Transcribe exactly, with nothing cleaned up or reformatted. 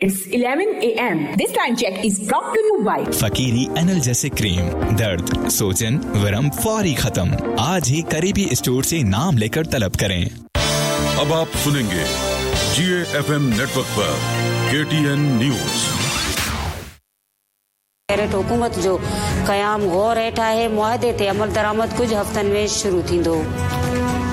It's eleven a m This time check is brought to you by फकीरी analgesic cream, दर्द, सोजन, वरम फौरी खत्म। आज ही करीबी स्टोर से नाम लेकर तलब करें। अब आप सुनेंगे जीए एफएम नेटवर्क पर केटीएन न्यूज। हुकूमत जो क़याम गौर हेठि आहे, मुआहदे ते अमल दरामद कुछ हफ़्तनि में शुरू थींदो।